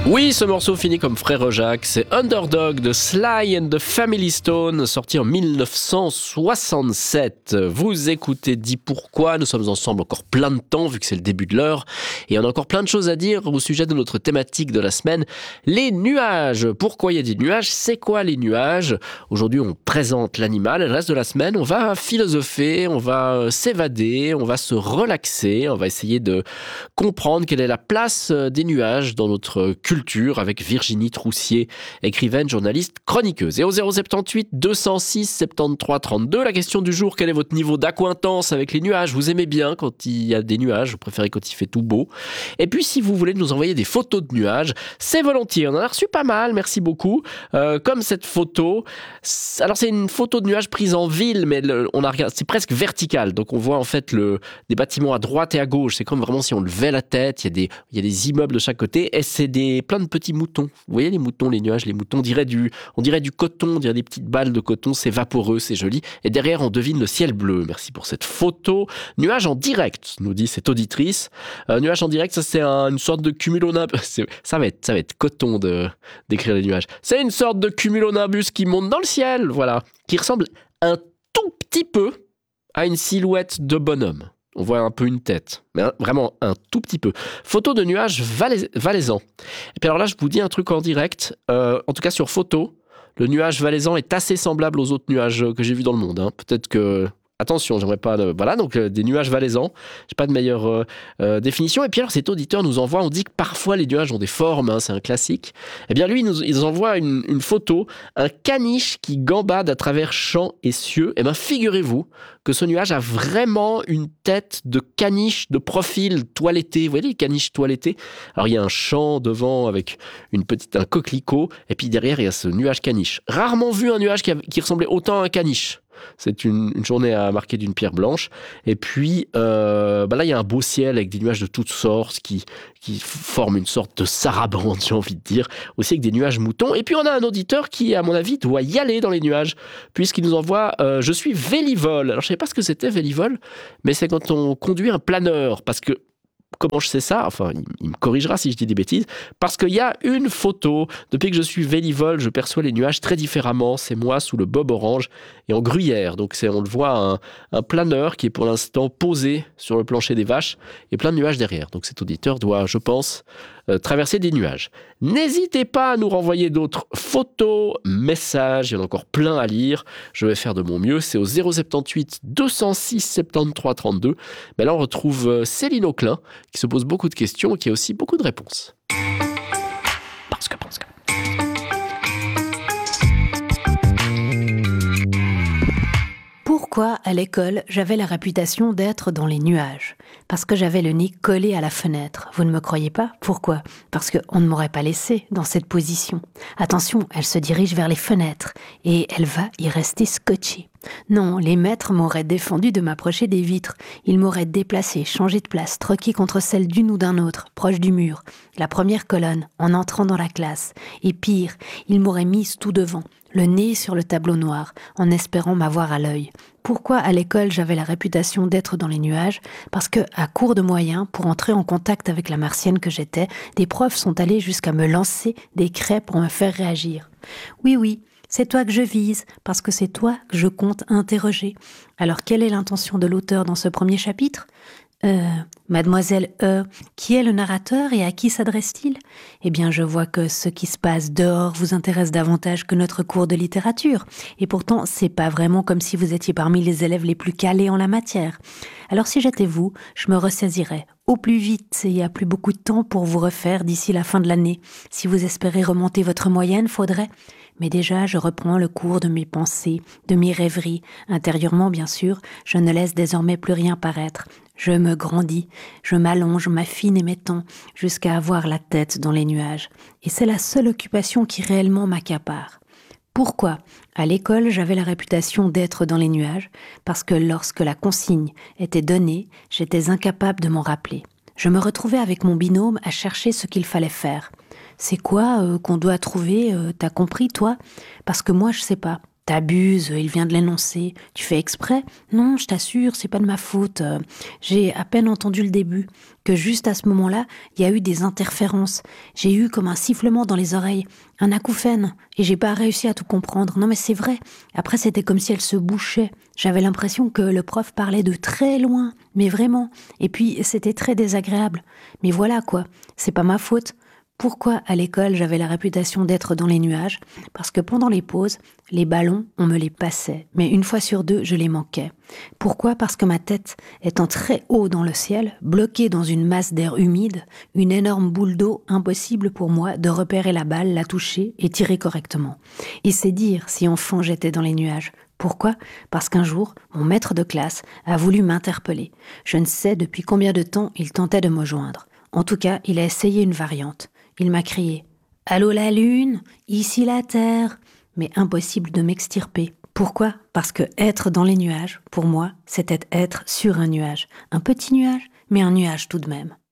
Oui, ce morceau finit comme Frère Jacques, c'est Underdog de Sly and the Family Stone, sorti en 1967. Vous écoutez Dis Pourquoi, nous sommes ensemble encore plein de temps vu que c'est le début de l'heure et on a encore plein de choses à dire au sujet de notre thématique de la semaine, les nuages. Pourquoi il y a des nuages? C'est quoi les nuages? Aujourd'hui on présente l'animal et le reste de la semaine on va philosopher, on va s'évader, on va se relaxer, on va essayer de comprendre quelle est la place des nuages dans notre culture avec Virginie Troussier, écrivaine, journaliste, chroniqueuse. Et au 078 206 73 32, la question du jour, quel est votre niveau d'acquaintance avec les nuages? Vous aimez bien quand il y a des nuages? Vous préférez quand il fait tout beau? Et puis si vous voulez nous envoyer des photos de nuages, c'est volontiers. On en a reçu pas mal, merci beaucoup. Comme cette photo. Alors c'est une photo de nuages prise en ville, mais c'est presque vertical. Donc on voit en fait des bâtiments à droite et à gauche. C'est comme vraiment si on levait la tête. Il y a des immeubles de chaque côté et c'est plein de petits moutons. Vous voyez les moutons, les nuages, les moutons, on dirait du coton, on dirait des petites balles de coton, c'est vaporeux, c'est joli. Et derrière, on devine le ciel bleu. Merci pour cette photo. Nuage en direct, nous dit cette auditrice. Nuage en direct, ça c'est une sorte de cumulonimbus. Ça va être coton d'écrire les nuages. C'est une sorte de cumulonimbus qui monte dans le ciel, voilà, qui ressemble un tout petit peu à une silhouette de bonhomme. On voit un peu une tête, mais vraiment un tout petit peu. Photo de nuages valaisans. Et puis alors là, je vous dis un truc en direct. En tout cas, sur photo, le nuage valaisan est assez semblable aux autres nuages que j'ai vus dans le monde. Peut-être que... Attention, j'aimerais pas... Voilà, donc des nuages valaisans. J'ai pas de meilleure définition. Et puis alors, cet auditeur nous envoie... On dit que parfois, les nuages ont des formes. C'est un classique. Eh bien, lui, il nous envoie une photo. Un caniche qui gambade à travers champs et cieux. Eh bien, figurez-vous que ce nuage a vraiment une tête de caniche de profil toiletté. Vous voyez les caniches toilettées? Alors, il y a un champ devant avec un coquelicot. Et puis derrière, il y a ce nuage caniche. Rarement vu un nuage qui ressemblait autant à un caniche. C'est une journée à marquer d'une pierre blanche. Et puis, là, il y a un beau ciel avec des nuages de toutes sortes qui forment une sorte de sarabande, j'ai envie de dire. Aussi avec des nuages moutons. Et puis, on a un auditeur qui, à mon avis, doit y aller dans les nuages, puisqu'il nous envoie « Je suis vélivole ». Alors, je ne savais pas ce que c'était, vélivole, mais c'est quand on conduit un planeur. Parce que comment je sais ça? Enfin, il me corrigera si je dis des bêtises. Parce qu'il y a une photo. Depuis que je suis vélivole, je perçois les nuages très différemment. C'est moi sous le bob orange et en gruyère. Donc, on le voit, un planeur qui est pour l'instant posé sur le plancher des vaches et plein de nuages derrière. Donc, cet auditeur doit, je pense, traverser des nuages. N'hésitez pas à nous renvoyer d'autres photos, messages. Il y en a encore plein à lire. Je vais faire de mon mieux. C'est au 078 206 73 32. Mais là, on retrouve Céline Auclin qui se pose beaucoup de questions et qui a aussi beaucoup de réponses. Parce que. Pourquoi, à l'école, j'avais la réputation d'être dans les nuages? Parce que j'avais le nez collé à la fenêtre. Vous ne me croyez pas? Pourquoi? Parce qu'on ne m'aurait pas laissé dans cette position. Attention, elle se dirige vers les fenêtres et elle va y rester scotchée. Non, les maîtres m'auraient défendu de m'approcher des vitres. Ils m'auraient déplacé, changé de place, troqué contre celle d'une ou d'un autre, proche du mur, la première colonne, en entrant dans la classe. Et pire, ils m'auraient mise tout devant, le nez sur le tableau noir, en espérant m'avoir à l'œil. Pourquoi à l'école j'avais la réputation d'être dans les nuages? Parce que, à court de moyens, pour entrer en contact avec la martienne que j'étais, des profs sont allés jusqu'à me lancer des craies pour me faire réagir. Oui, c'est toi que je vise, parce que c'est toi que je compte interroger. Alors, quelle est l'intention de l'auteur dans ce premier chapitre? Mademoiselle qui est le narrateur et à qui s'adresse-t-il? Eh bien, je vois que ce qui se passe dehors vous intéresse davantage que notre cours de littérature. Et pourtant, c'est pas vraiment comme si vous étiez parmi les élèves les plus calés en la matière. Alors, si j'étais vous, je me ressaisirais au plus vite et il n'y a plus beaucoup de temps pour vous refaire d'ici la fin de l'année. Si vous espérez remonter votre moyenne, faudrait... Mais déjà, je reprends le cours de mes pensées, de mes rêveries. Intérieurement, bien sûr, je ne laisse désormais plus rien paraître. Je me grandis, je m'allonge, m'affine et m'étends, jusqu'à avoir la tête dans les nuages. Et c'est la seule occupation qui réellement m'accapare. Pourquoi? À l'école, j'avais la réputation d'être dans les nuages, parce que lorsque la consigne était donnée, j'étais incapable de m'en rappeler. Je me retrouvais avec mon binôme à chercher ce qu'il fallait faire. C'est quoi qu'on doit trouver, t'as compris toi? Parce que moi je sais pas. T'abuses, il vient de l'énoncer. Tu fais exprès? Non, je t'assure, c'est pas de ma faute. J'ai à peine entendu le début. Que juste à ce moment-là, il y a eu des interférences. J'ai eu comme un sifflement dans les oreilles, un acouphène, et j'ai pas réussi à tout comprendre. Non mais c'est vrai. Après, c'était comme si elle se bouchait. J'avais l'impression que le prof parlait de très loin, mais vraiment. Et puis, c'était très désagréable. Mais voilà quoi, c'est pas ma faute. Pourquoi à l'école j'avais la réputation d'être dans les nuages? Parce que pendant les pauses, les ballons, on me les passait, mais une fois sur deux, je les manquais. Pourquoi? Parce que ma tête, étant très haut dans le ciel, bloquée dans une masse d'air humide, une énorme boule d'eau, impossible pour moi de repérer la balle, la toucher et tirer correctement. Et c'est dire si enfant j'étais dans les nuages. Pourquoi? Parce qu'un jour, mon maître de classe a voulu m'interpeller. Je ne sais depuis combien de temps il tentait de me joindre. En tout cas, il a essayé une variante. Il m'a crié « Allô la lune, ici la terre !» Mais impossible de m'extirper. Pourquoi? Parce que être dans les nuages, pour moi, c'était être sur un nuage. Un petit nuage, mais un nuage tout de même.